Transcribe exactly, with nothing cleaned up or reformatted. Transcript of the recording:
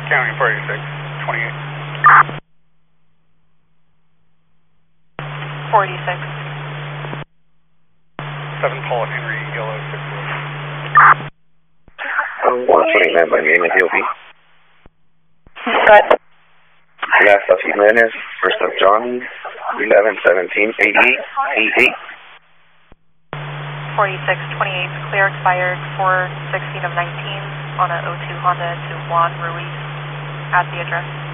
County forty-six twenty-eight. forty-six. seven Paul Henry, yellow six four. Um, one twenty-nine by name and D O B. What? Last of Jimenez, first of John, eleven seventeen eighty-eight eighty-eight. forty-six twenty-eight, clear expired four sixteen of nineteen on a oh two Honda to Juan Ruiz at the address.